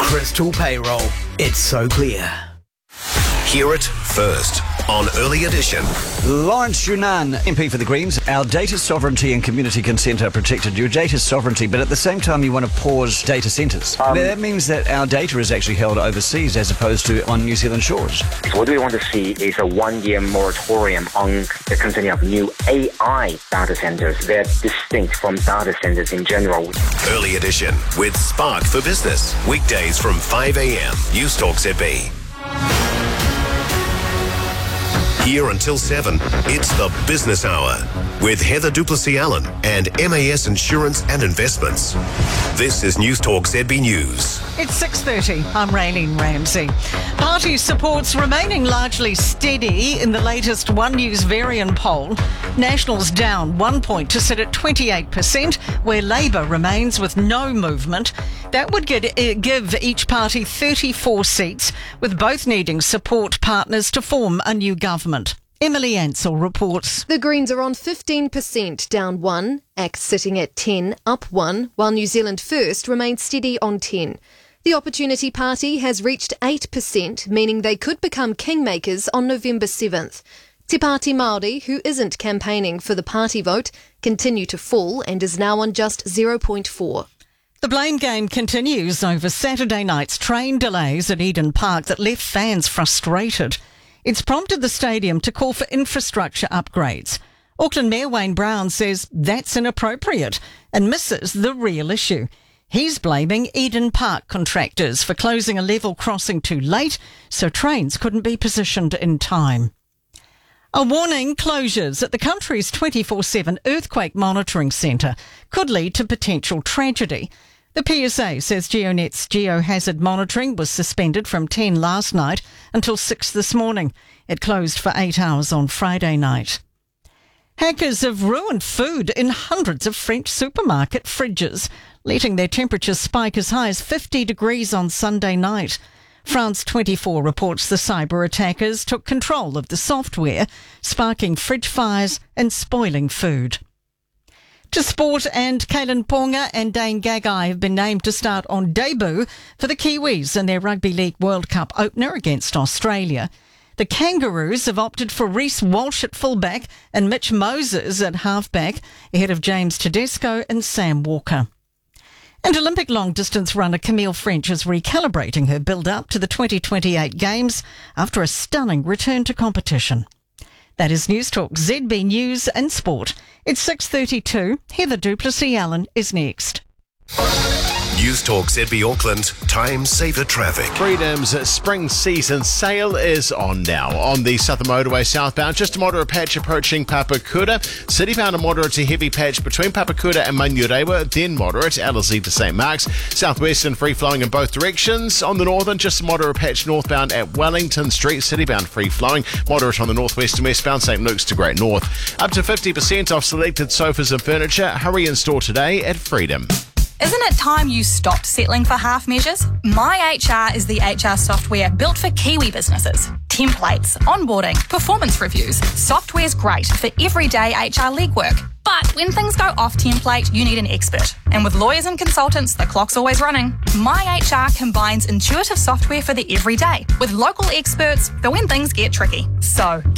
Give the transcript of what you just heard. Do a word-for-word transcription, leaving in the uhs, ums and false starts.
Crystal Payroll. It's so clear. Hear it first on Early Edition. Lawrence Yunnan, M P for the Greens. Our data sovereignty and community consent are protected. Your data sovereignty, but at the same time you want to pause data centres. Um, that means that our data is actually held overseas as opposed to on New Zealand shores. What we want to see is a one-year moratorium on the concerning of new A I data centres. They're distinct from data centres in general. Early Edition with Spark for Business. Weekdays from five a.m. News Talk Z B. Here until seven, it's the Business Hour with Heather Duplessis-Allen and M A S Insurance and Investments. This is News Talk Z B News. It's six thirty. I'm Raylene Ramsey. Party supports remaining largely steady in the latest One News Varian poll. Nationals down one point to sit at twenty-eight percent, where Labour remains with no movement. That would get, uh, give each party thirty-four seats, with both needing support partners to form a new government. Emily Ansell reports. The Greens are on fifteen percent, down one, A C T sitting at ten, up one, while New Zealand First remains steady on ten. The Opportunity Party has reached eight percent, meaning they could become kingmakers on November seventh. Te Pāti Māori, who isn't campaigning for the party vote, continue to fall and is now on just zero point four. The blame game continues over Saturday night's train delays at Eden Park that left fans frustrated. It's prompted the stadium to call for infrastructure upgrades. Auckland Mayor Wayne Brown says that's inappropriate and misses the real issue. He's blaming Eden Park contractors for closing a level crossing too late, so trains couldn't be positioned in time. A warning: closures at the country's twenty-four seven earthquake monitoring centre could lead to potential tragedy. The P S A says GeoNet's geohazard monitoring was suspended from ten last night until six this morning. It closed for eight hours on Friday night. Hackers have ruined food in hundreds of French supermarket fridges, letting their temperatures spike as high as fifty degrees on Sunday night. France twenty-four reports the cyber attackers took control of the software, sparking fridge fires and spoiling food. To sport, and Kalen Ponga and Dane Gagai have been named to start on debut for the Kiwis in their Rugby League World Cup opener against Australia. The Kangaroos have opted for Reece Walsh at fullback and Mitch Moses at halfback, ahead of James Tedesco and Sam Walker. And Olympic long-distance runner Camille French is recalibrating her build-up to the twenty twenty-eight Games after a stunning return to competition. That is News Talk Z B News and Sport. It's six thirty-two. Heather Duplessis-Allen is next. News Talk Z B Auckland, time saver traffic. Freedom's spring season sale is on now. On the Southern Motorway southbound, just a moderate patch approaching Papakura. Citybound, a moderate to heavy patch between Papakura and Manurewa, then moderate, Alizé to Saint Mark's. Southwestern free-flowing in both directions. On the northern, just a moderate patch northbound at Wellington Street. Citybound free-flowing, moderate on the northwest and westbound, Saint Luke's to Great North. Up to fifty percent off selected sofas and furniture. Hurry in store today at Freedom. Isn't it time you stopped settling for half measures? My H R is the H R software built for Kiwi businesses. Templates, onboarding, performance reviews. Software's great for everyday H R legwork. But when things go off template, you need an expert. And with lawyers and consultants, the clock's always running. My H R combines intuitive software for the everyday with local experts for when things get tricky. So